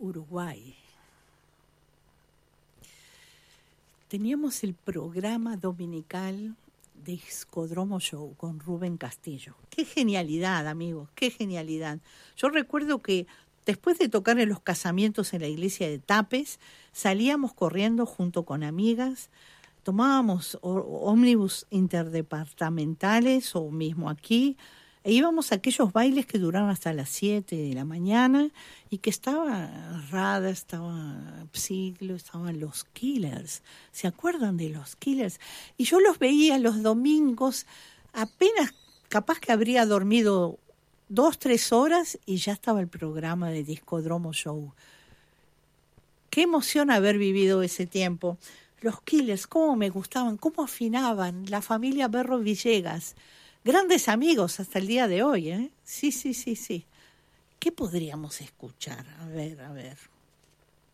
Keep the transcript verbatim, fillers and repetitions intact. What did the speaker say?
Uruguay. Teníamos el programa dominical Discodromo Show con Rubén Castillo. ¡Qué genialidad, amigos! ¡Qué genialidad! Yo recuerdo que después de tocar en los casamientos en la iglesia de Tapes, salíamos corriendo junto con amigas, tomábamos ómnibus interdepartamentales o mismo aquí, e íbamos a aquellos bailes que duraban hasta las siete de la mañana y que estaba Rada, estaba Siglo, estaban los Killers. ¿Se acuerdan de los Killers? Y yo los veía los domingos, apenas capaz que habría dormido dos, tres horas y ya estaba el programa de Discodromo Show. Qué emoción haber vivido ese tiempo. Los Killers, cómo me gustaban, cómo afinaban, la familia Berro Villegas. Grandes amigos hasta el día de hoy, ¿eh? Sí, sí, sí, sí. ¿Qué podríamos escuchar? A ver, a ver.